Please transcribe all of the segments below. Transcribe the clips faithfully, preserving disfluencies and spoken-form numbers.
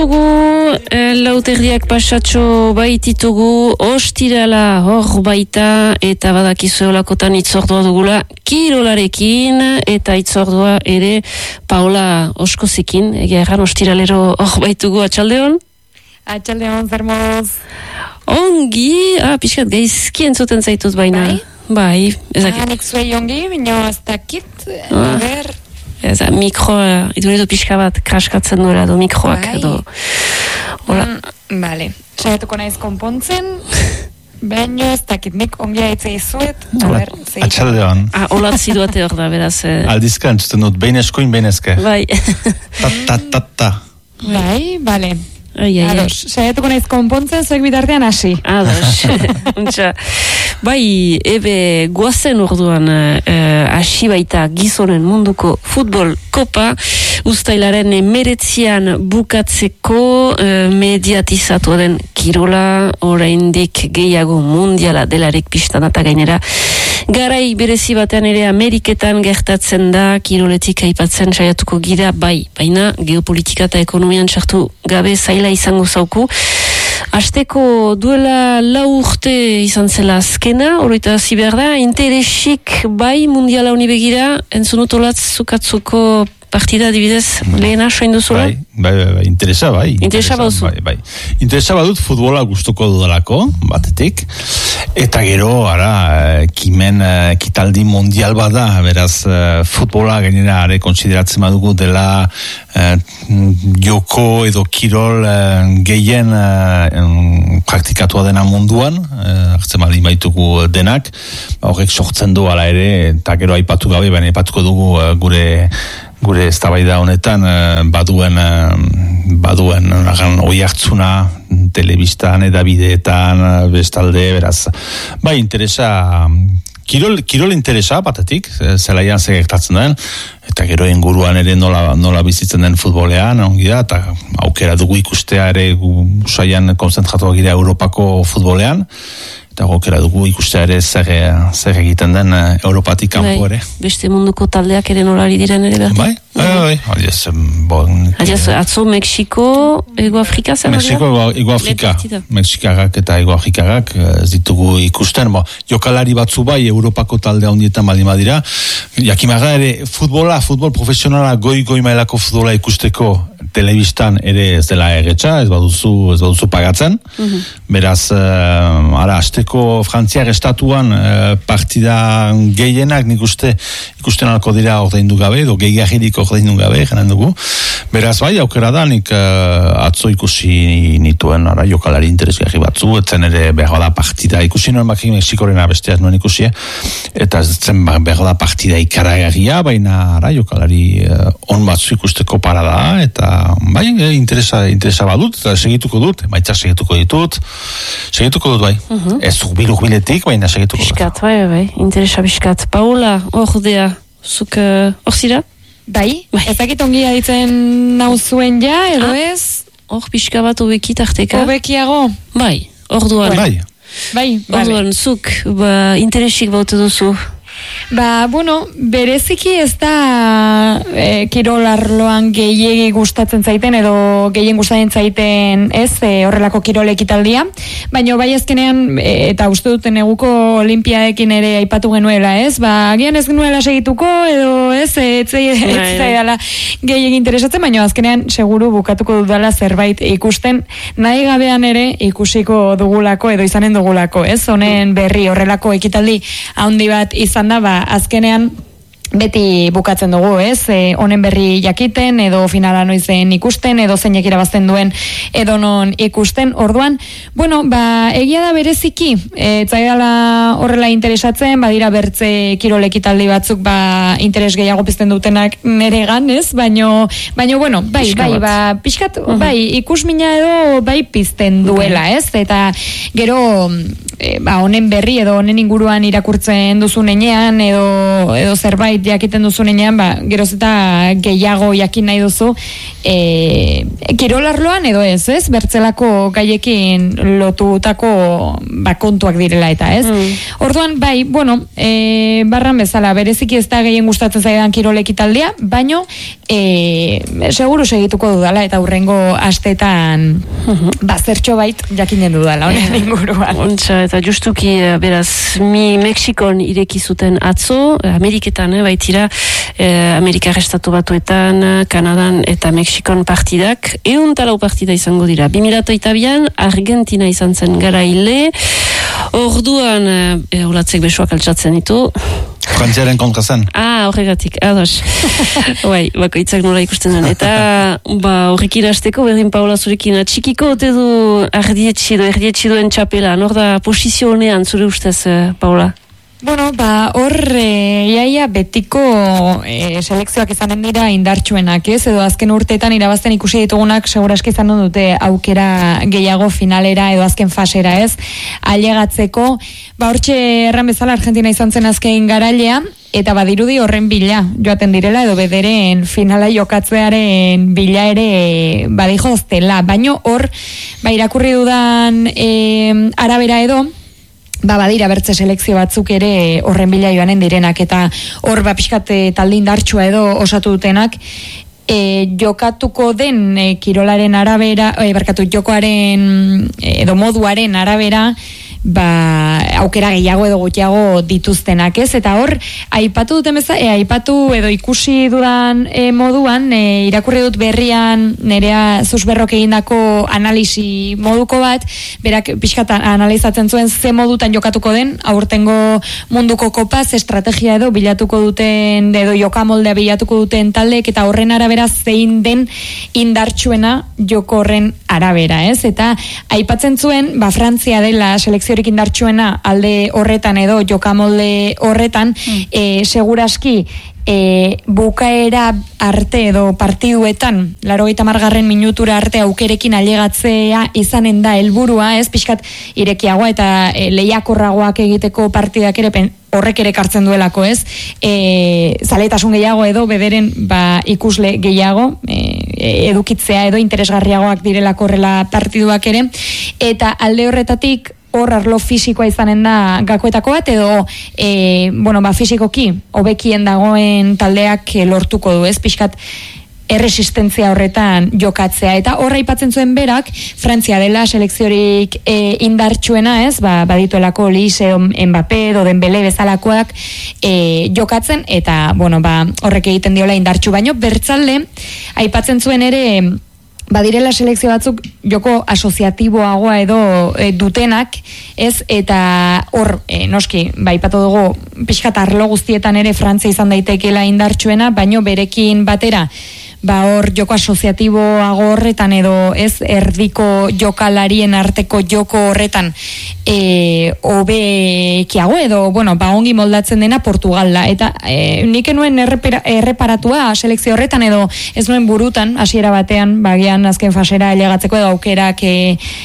Lauterdiak pasatxo baititugu, ostirala hor baita, eta badakizu olakotan itzordua dugula kirolarekin, eta itzordua ere Paola Oskozikin, egia erran ostiralero hor baitugu. Atxaldeon? Atxaldeon, zermoz. Ongi, ah, pixkat gaizki entzuten zaitut baina. Bai? Bai, ezakit. Ah, nik zuei ongi, baina ez dakit, ah. ber... Ez, mikro, iduritu pixka bat kraskatzen duela edo mikroak bai. edo... Hola. Mm, vale, saiatuko naiz konpontzen, baina ez dakit, nik ongi aitzei zuet, ber, zei... Atxaldeon. Ah, olatzi duate hor da, beraz... Eh... Aldizka entzuten dut, behin eskuin, behin eske. Bai. Ta, ta, ta, ta. Bai, bale. Ai, ai, ai. Ados, saiatuko naiz konpontzen, zuek bitartean hasi. Ados. Untxa. Bai, ebe guazen orduan eh, hasi baita gizonen munduko futbol kopa, uztailaren emeretzian bukatzeko eh, mediatizatu den kirola, oraindik gehiago mundiala delarik pistan eta gainera. Garai berezi batean ere Ameriketan gertatzen da, kiroletik aipatzen saiatuko gira, bai, baina geopolitika eta ekonomian txartu gabe zaila izango zauku. Asteko duela lau urte izan zela azkena, horoita ziber da, interesik bai mundiala honi begira, entzunut olatz zukatzuko partida adibidez lehena soin duzula? Bai, bai, bai, bai, interesa bai. Interesa baduzu? Bai, bai. Interesa badut futbola gustuko dudalako, batetik, eta gero, ara, kimen, kitaldi mundial bada, beraz, futbola gainera are konsideratzen badugu dela eh, joko edo kirol eh, gehien eh, praktikatua dena munduan, eh, hartzen badi baitugu denak, horrek sortzen du ala ere, eta gero aipatu gabe, baina aipatuko dugu eh, gure gure eztabaida honetan baduen baduen oi hartzuna telebistan eta bideetan bestalde, beraz bai, interesa kirol, kirol interesa batetik, zelaian ze gertatzen den, eta gero inguruan ere nola, nola bizitzen den futbolean ongi da, eta aukera dugu ikustea ere usaian konzentratuak gira Europako futbolean, eta aukera dugu ikustea ere zer, zer egiten den Europatik kanpo ere. Beste munduko taldeak ere nolari diren ere behar. Bai, bai, bai. Adiaz, atzo Mexiko, Ego Afrika zer? Mexiko, Ego Afrika. Mexikagak eta Ego Afrikagak ez ditugu ikusten. Bo, jokalari batzu bai, Europako talde handietan baldin badira. Jakimaga ere, futbola, futbol profesionala, goi-goi mailako futbola ikusteko telebistan ere ez dela erretxa, ez baduzu, ez baduzu pagatzen. Uh-huh. Beraz, uh, ara, azteko Frantziar estatuan uh, partida gehienak nik uste ikusten alko dira ordaindu gabe, edo gehiagirik ordaindu gabe, janen dugu. Beraz, bai, aukera da, nik uh, atzo ikusi nituen, ara, jokalari interesgarri batzu, etzen ere behar da partida, ikusi nuen bakik Mexikorena besteaz nuen ikusi, eta ez zen behar da partida ikaragarria, baina, ara, jokalari uh, on batzu ikusteko parada, eta bai, eh, interesa, interesa badut, eta segituko dut, maitzak segituko ditut, segituko dut bai. Uh-huh. Ez biluk biletik, baina segituko dut. Piskat, bai, bai, interesa piskat. Paula, ordea, zuk hor uh, zira? Bai, bai. Ezakit ongi aditzen nauzuen ja, edo ah, ez? Hor pixka bat obeki tarteka. Obekiago? Bai, orduan. Bai. Bai, orduan, zuk, ba, interesik baute duzu. Ba, bueno, bereziki ez da e, kirolarloan gehiegi gustatzen zaiten edo gehien gustatzen zaiten ez e, horrelako kirol ekitaldia, baina bai azkenean e, eta uste duten eguko olimpiaekin ere aipatu genuela, ez? Ba, agian ez genuela segituko edo ez, etzai dela gehiegi interesatzen, baina azkenean seguru bukatuko dudala zerbait ikusten, nahi gabean ere ikusiko dugulako edo izanen dugulako, ez? Honen berri horrelako ekitaldi handi bat izan da, ba, azkenean beti bukatzen dugu, ez? E, honen berri jakiten, edo finala noizen ikusten, edo zeinek irabazten duen, edo non ikusten. Orduan, bueno, ba, egia da bereziki, e, zaidala horrela interesatzen, badira bertze kirol ekitaldi batzuk, ba, interes gehiago pizten dutenak neregan, ez? Baino, baino, bueno, bai, bai, ba, pixkat, uh-huh. bai, ikusmina edo bai pizten duela, ez? Eta gero, e, ba, honen berri edo honen inguruan irakurtzen duzunean, edo, edo zerbait zerbait jakiten duzunean, ba, geroz eta gehiago jakin nahi duzu, e, kirolarloan edo ez, ez? Bertzelako gaiekin lotutako ba, kontuak direla eta, ez? Mm. Orduan, bai, bueno, e, barran bezala, bereziki ez da gehien gustatzen zaidan kirolekitaldea, baino, e, seguru segituko dudala, eta hurrengo astetan mm-hmm. ba, zertxo bait jakinen dudala, honen inguruan. Ontsa, eta justuki, beraz, mi Mexikon ireki zuten atzo, Ameriketan, eh, baitira, eh, Amerikar Estatu Batuetan, Kanadan eta Mexikon partidak, eun talau partida izango dira. bi mila hogeita bian, Argentina izan zen garaile, orduan, eh, olatzek besoak altxatzen ditu. Frantziaren kontra zen. Ah, horregatik, ados. Bai, bakoitzak nola ikusten den. Eta, ba, horrekin hasteko, berdin Paula zurekin, txikiko ote du ardietxido, erdietxiduen txapela, nor da posizio honean zure ustez, Paula? Bueno, ba, hor, e, iaia betiko e, selekzioak izanen dira indartsuenak, ez? Edo azken urteetan irabazten ikusi ditugunak seguraski izan dute aukera gehiago finalera edo azken fasera, ez? Ailegatzeko, ba, hortxe erran bezala Argentina izan zen azken garailea, eta badirudi horren bila joaten direla edo bederen finala jokatzearen bila ere badijo zela. Baino hor, ba, irakurri dudan e, arabera edo, ba, badira bertze selekzio batzuk ere horren bila joanen direnak, eta hor ba pixkat talde indartsua edo osatu dutenak, e, jokatuko den e, kirolaren arabera, e, barkatu jokoaren edo moduaren arabera, ba, aukera gehiago edo gutxiago dituztenak, ez? Eta hor, aipatu duten beza, e, aipatu edo ikusi dudan e, moduan, e, irakurri dut berrian nerea Zuzberrok egindako analisi moduko bat, berak pixkat analizatzen zuen ze modutan jokatuko den, aurtengo munduko kopaz, estrategia edo bilatuko duten, edo jokamoldea bilatuko duten taldeek, eta horren arabera zein den indartsuena joko horren arabera, ez? Eta aipatzen zuen, ba, Frantzia dela selekzio selekziorik indartsuena alde horretan edo jokamolde horretan, mm. e, seguraski e, bukaera arte edo partiduetan, laurogeita hamargarren minutura arte aukerekin ailegatzea izanen da helburua, ez, pixkat irekiagoa eta e, lehiakorragoak egiteko partidak ere pen, horrek ere kartzen duelako, ez, e, zaletasun gehiago edo bederen ba, ikusle gehiago e, edukitzea edo interesgarriagoak direlako horrela partiduak ere, eta alde horretatik hor arlo fisikoa izanen da gakoetako bat, edo e, bueno, ba, fisikoki hobekien dagoen taldeak lortuko du, ez, pixkat erresistentzia horretan jokatzea, eta horra aipatzen zuen berak, Frantzia dela selekziorik e, indartsuena, ez, ba, badituelako Lise, Mbappé edo Dembele bezalakoak e, jokatzen, eta bueno, ba, horrek egiten diola indartsu, baino bertzalde aipatzen zuen ere badirela selekzio batzuk joko asoziatiboagoa edo e, dutenak, ez, eta hor, e, noski, ba, ipatu dugu pixkat arlo guztietan ere Frantzia izan daitekeela indartsuena, baino berekin batera, ba hor joko asoziatiboago horretan edo ez erdiko jokalarien arteko joko horretan e, hobekiago edo, bueno, ba ongi moldatzen dena Portugal da, eta e, nik enuen errepera, erreparatua selekzio horretan edo ez nuen burutan, hasiera batean, bagian azken fasera elegatzeko edo aukerak e,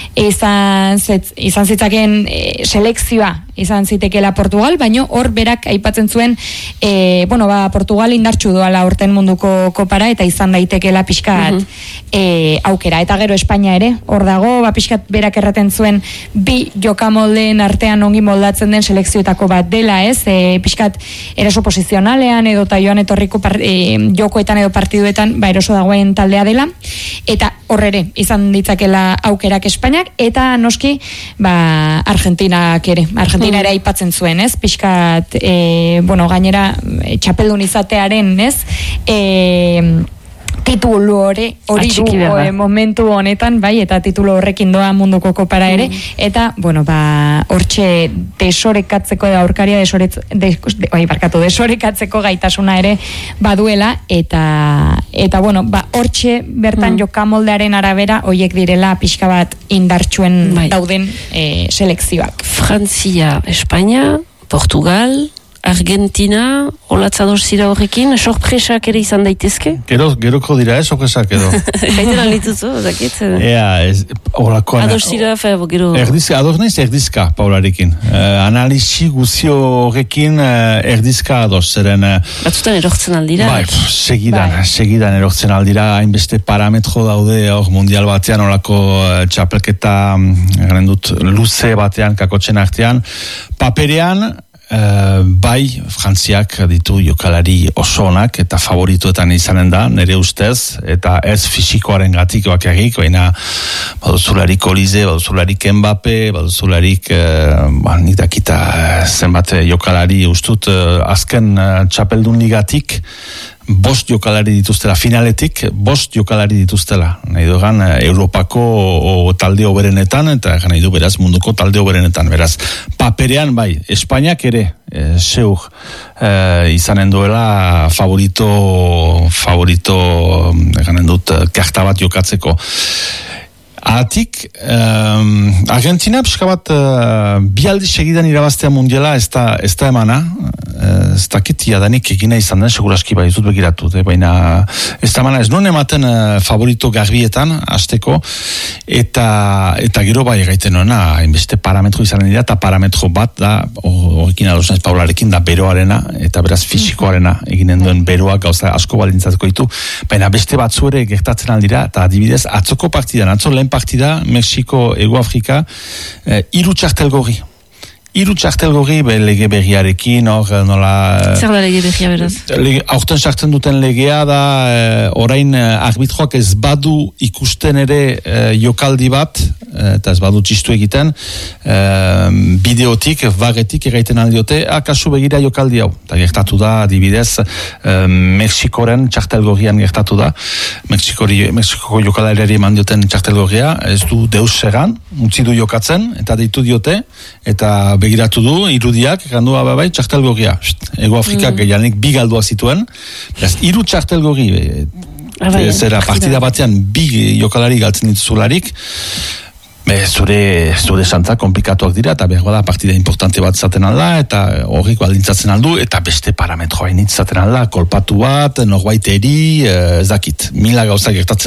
izan, zet, izan zitzaken e, selekzioa izan zitekela Portugal, baino hor berak aipatzen zuen e, bueno, ba, Portugal indartsu doala horten munduko kopara, eta izan daitekeela pixkat uh-huh. e, aukera, eta gero Espainia ere hor dago, ba, pixkat berak erraten zuen bi jokamoldeen artean ongi moldatzen den selekzioetako bat dela, ez, e, pixkat eraso posizionalean edo ta joan etorriko par, e, jokoetan edo partiduetan ba eroso dagoen taldea dela, eta horrere izan ditzakela aukerak Espainiak, eta noski ba Argentinak ere Argentina ere aipatzen zuen, ez, pixkat e, bueno, gainera e, txapeldun izatearen, ez, e, titulu hori hori du e, momentu honetan, bai, eta titulu horrekin doa munduko kopara ere, mm. eta, bueno, ba, hortxe desorekatzeko da aurkaria desoretz, de, de, oi, barkatu, desorekatzeko gaitasuna ere baduela, eta, eta bueno, ba, hortxe bertan mm. jokamoldearen arabera hoiek direla pixka bat indartsuen bai. Dauden e, selekzioak. Frantzia, Espainia, Portugal, Argentina, olatzador zira horrekin, sorpresak ere izan daitezke? Gero, geroko dira, eh, sorpresak edo. Gaiten alituzu, zakit? Ea, ez, olakoan... Ador zira, fe, gero... Erdizka, ador nahiz erdizka, Paularekin. Uh, analisi guzio horrekin uh, erdizka ador, zeren... Uh, Batzutan erortzen aldira. Bai, pff, segidan, bai. segidan erortzen aldira, hainbeste parametro daude, hor mundial batean, olako uh, txapelketa, garen dut, luze batean, kakotzen artean, paperean, Uh, bai, Frantziak ditu jokalari oso onak eta favorituetan izanen da, nire ustez, eta ez fisikoaren gatik bakarrik, baina baduzularik Olize, baduzularik Mbappe, baduzularik uh, ba, nitakita zenbat jokalari ustut uh, azken uh, txapeldun ligatik, bost jokalari dituztela, finaletik bost jokalari dituztela, nahi dugan Europako o, o talde oberenetan, eta nahi du beraz munduko talde oberenetan, beraz paperean bai, Espainiak ere e, zeur e, izanen duela favorito favorito ganen dut karta bat jokatzeko. Atik, um, Argentina pixka bat uh, bi aldi segidan irabaztea mundiala ez da, ez da emana, uh, ez dakit jadanik egina izan den, seguraski bai, ez dut begiratu, de, baina ez da emana, ez non ematen uh, favorito garbietan, hasteko, eta, eta gero bai gaiten nuena, hainbeste parametro izanen dira, eta parametro bat da, horrekin adosan ez Paularekin da beroarena, eta beraz fisikoarena eginen duen beroak gauza asko balintzatuko ditu, baina beste batzu ere gertatzen aldira, eta adibidez, atzoko partidan, atzo lehen partida, Mexiko, Ego Afrika, eh, iru txartel gorri. Iru txartel gorri, be, lege berriarekin, hor, nola... Zer da lege berria beraz? Lege, aurten sartzen duten legea da, eh, orain eh, arbitroak ez badu ikusten ere eh, jokaldi bat, eh, eta ez badu txistu egiten, eh, bideotik, vagetik eraiten aldiote, akasu begira jokaldi hau. Eta gertatu da, adibidez, eh, Mexikoren txartel gorrian gertatu da, Mexikori, Mexikoko jokalariari eman dioten txartel gorria, ez du deus segan, utzi du jokatzen, eta deitu diote, eta begiratu du, irudiak, gandu ababai, txartel gorria. Ego Afrikak mm. janik bi galdua zituen, beraz, iru txartel gorri, e, zera partida batean bi jokalari galtzen dituzularik, be, zure, zure santza komplikatuak dira, eta behar bada partida importante bat zaten alda, eta horrik baldintzatzen aldu, eta beste parametroa initzaten alda, kolpatu bat, norbait eri, ez dakit, mila gauza gertatzen